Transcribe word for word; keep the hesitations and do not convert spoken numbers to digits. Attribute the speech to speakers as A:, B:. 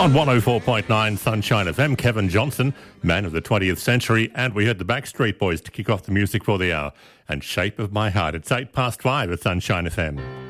A: On one oh four point nine Sunshine F M, Kevin Johnson, man of the twentieth century, and we heard the Backstreet Boys to kick off the music for the hour. And Shape of My Heart. It's eight past five at Sunshine F M.